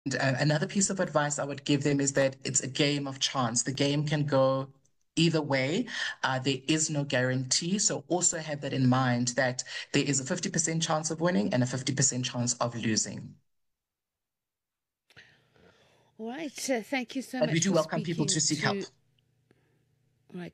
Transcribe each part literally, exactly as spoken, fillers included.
And, uh, another piece of advice I would give them is that it's a game of chance. The game can go either way. Uh, there is no guarantee. So also have that in mind that there is a fifty percent chance of winning and a fifty percent chance of losing. All right. Uh, thank you so But we much do for welcome people to speaking seek help. to. All right.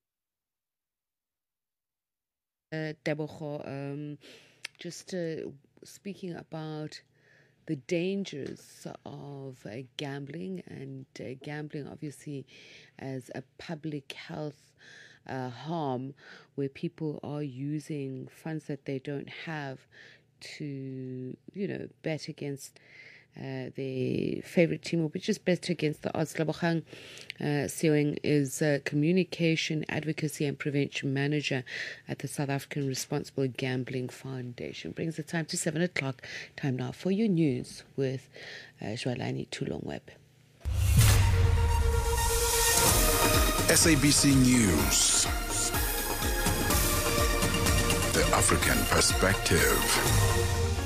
Uh, Debogo, um, just uh, speaking about the dangers of uh, gambling and uh, gambling obviously as a public health uh, harm where people are using funds that they don't have to, you know, bet against uh, their favorite team, or which is bet against the odds. Lebogang uh, Seoing is a communication, advocacy and prevention manager at the South African Responsible Gambling Foundation. Brings the time to seven o'clock. Time now for your news with uh, Jwalani Tulongweb. S A B C News. The African Perspective.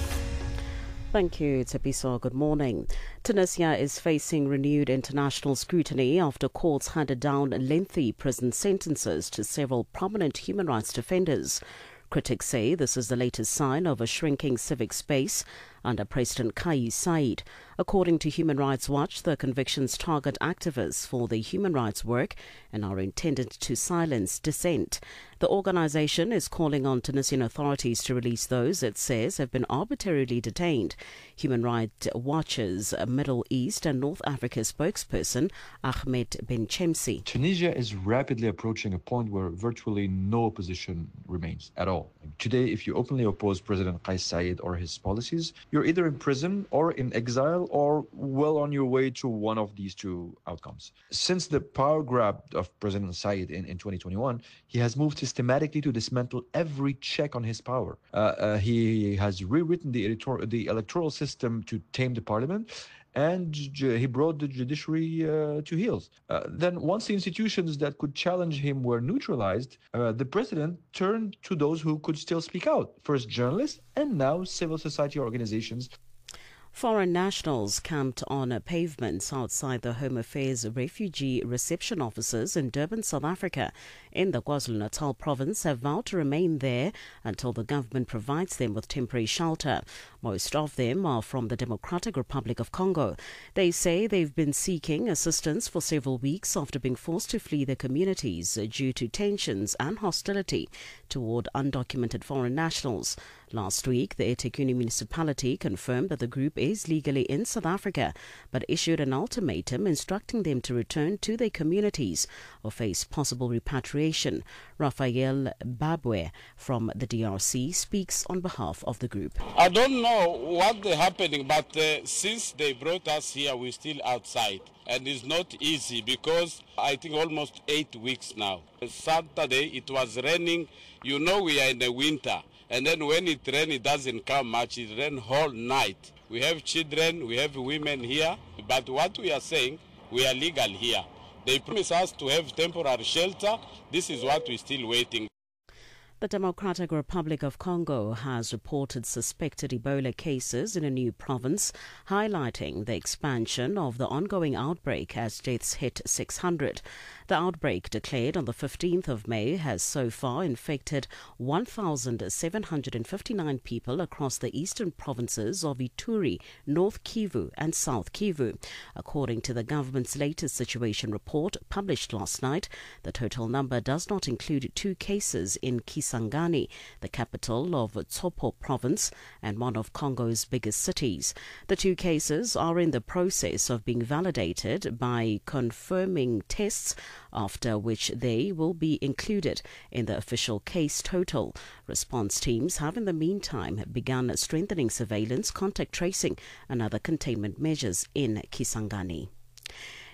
Thank you, Tepiso. Good morning. Tunisia is facing renewed international scrutiny after courts handed down lengthy prison sentences to several prominent human rights defenders. Critics say this is the latest sign of a shrinking civic space under President Kais Saied. According to Human Rights Watch, the convictions target activists for their human rights work and are intended to silence dissent. The organization is calling on Tunisian authorities to release those it says have been arbitrarily detained. Human Rights Watch's Middle East and North Africa spokesperson Ahmed Ben Chemsi. Tunisia is rapidly approaching a point where virtually no opposition remains at all. Today, if you openly oppose President Kais Saied or his policies, you're either in prison or in exile or well on your way to one of these two outcomes. Since the power grab of President Saied in, in twenty twenty-one, he has moved systematically to dismantle every check on his power. Uh, uh, he has rewritten the, editor- the electoral system to tame the parliament, and he brought the judiciary uh, to heels. Uh, then once the institutions that could challenge him were neutralized, uh, the president turned to those who could still speak out. First journalists and now civil society organizations. Foreign nationals camped on pavements outside the Home Affairs refugee reception offices in Durban, South Africa, in the KwaZulu-Natal province have vowed to remain there until the government provides them with temporary shelter. Most of them are from the Democratic Republic of Congo. They say they've been seeking assistance for several weeks after being forced to flee their communities due to tensions and hostility toward undocumented foreign nationals. Last week, the eThekwini municipality confirmed that the group is legally in South Africa, but issued an ultimatum instructing them to return to their communities or face possible repatriation. Raphael Babwe from the D R C speaks on behalf of the group. I don't know what is happening, but uh, since they brought us here, we're still outside. And it's not easy because I think almost eight weeks now. Saturday, it was raining. You know we are in the winter. And then when it rains, it doesn't come much. It rains whole night. We have children, we have women here. But what we are saying, we are legal here. They promise us to have temporary shelter. This is what we're still waiting. The Democratic Republic of Congo has reported suspected Ebola cases in a new province, highlighting the expansion of the ongoing outbreak as deaths hit six hundred. The outbreak, declared on the fifteenth of May, has so far infected one thousand seven hundred fifty-nine people across the eastern provinces of Ituri, North Kivu and South Kivu. According to the government's latest situation report published last night, the total number does not include two cases in Kisangani, the capital of Tsopo province and one of Congo's biggest cities. The two cases are in the process of being validated by confirming tests, after which they will be included in the official case total. Response teams have in the meantime begun strengthening surveillance, contact tracing and other containment measures in Kisangani.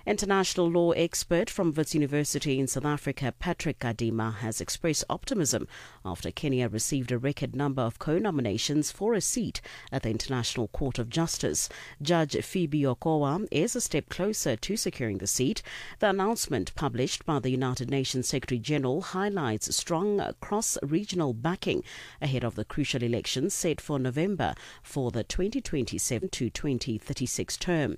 International law expert from Wits University in South Africa, Patrick Kadima, has expressed optimism after Kenya received a record number of co-nominations for a seat at the International Court of Justice. Judge Phoebe Okowa is a step closer to securing the seat. The announcement published by the United Nations Secretary General highlights strong cross-regional backing ahead of the crucial elections set for November for the twenty twenty-seven to twenty thirty-six term.